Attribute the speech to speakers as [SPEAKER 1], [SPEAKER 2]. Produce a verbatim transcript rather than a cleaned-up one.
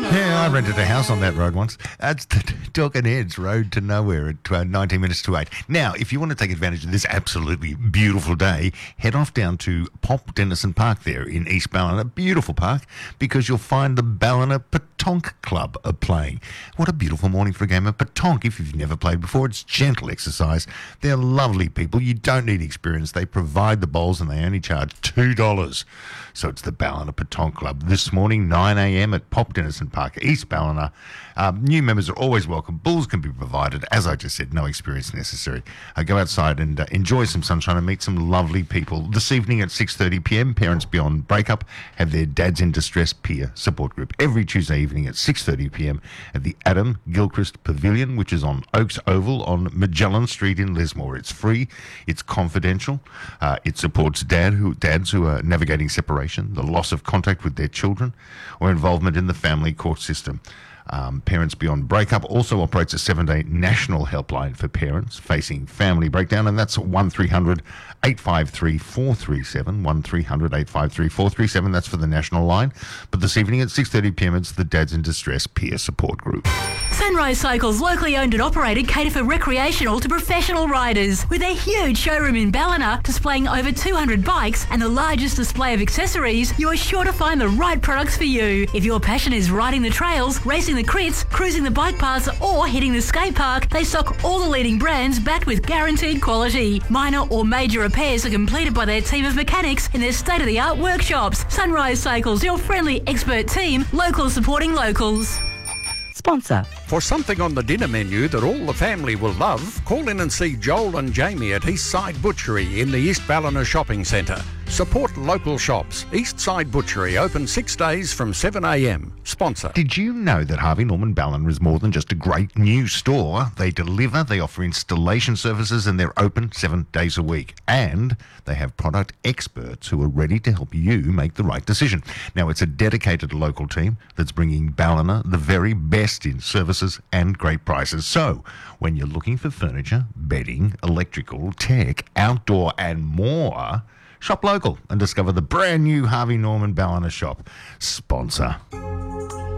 [SPEAKER 1] Yeah, I rented a house on that road once. That's the Talking Heads Road to Nowhere at uh, nineteen minutes to eight. Now, if you want to take advantage of this absolutely beautiful day, head off down to Pop Denison Park there in East Ballina. Beautiful park, because you'll find the Ballina Petanque Club are playing. What a beautiful morning for a game of petanque. If you've never played before, it's gentle exercise. They're lovely people. You don't need experience. They provide the bowls and they only charge two dollars. So it's the Ballina Petanque Club this morning, nine a.m. at Pop Denison Park, East Ballina. Um, new members are always welcome. Bulls can be provided. As I just said, no experience necessary. Uh, go outside and uh, enjoy some sunshine and meet some lovely people. This evening at six thirty p.m, Parents Beyond Breakup have their Dads in Distress peer support group every Tuesday evening at six thirty p.m. at the Adam Gilchrist Pavilion, which is on Oaks Oval on Magellan Street in Lismore. It's free. It's confidential. Uh, it supports dad who, dads who are navigating separation, the loss of contact with their children, or involvement in the family court system. Um, Parents Beyond Breakup also operates a seven-day national helpline for parents facing family breakdown, and that's one three hundred eight five three four three seven, one three hundred eight five three four three seven. That's for the national line. But this evening at six thirty p.m, it's the Dads in Distress peer support group.
[SPEAKER 2] Sunrise Cycles, locally owned and operated, cater for recreational to professional riders. With their huge showroom in Ballina, displaying over two hundred bikes and the largest display of accessories, you are sure to find the right products for you. If your passion is riding the trails, racing the crits, cruising the bike paths, or hitting the skate park, they stock all the leading brands backed with guaranteed quality. Minor or major repairs are completed by their team of mechanics in their state-of-the-art workshops. Sunrise Cycles, your friendly expert team, locals supporting locals.
[SPEAKER 3] Sponsor.
[SPEAKER 4] For something on the dinner menu that all the family will love, call in and see Joel and Jamie at Eastside Butchery in the East Ballina Shopping Centre. Support local shops. Eastside Butchery, open six days from seven a.m. Sponsor.
[SPEAKER 1] Did you know that Harvey Norman Ballina is more than just a great new store? They deliver, they offer installation services, and they're open seven days a week. And they have product experts who are ready to help you make the right decision. Now, it's a dedicated local team that's bringing Ballina the very best in services and great prices. So, when you're looking for furniture, bedding, electrical, tech, outdoor, and more, shop local and discover the brand new Harvey Norman Ballina shop. Sponsor.